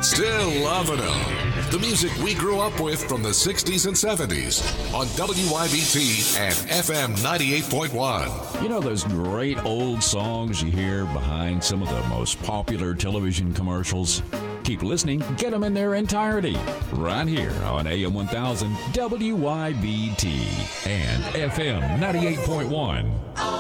Still loving them. The music we grew up with from the 60s and 70s on WYBT and FM 98.1. You know those great old songs you hear behind some of the most popular television commercials? Keep listening, get them in their entirety, right here on AM 1000 WYBT and FM 98.1.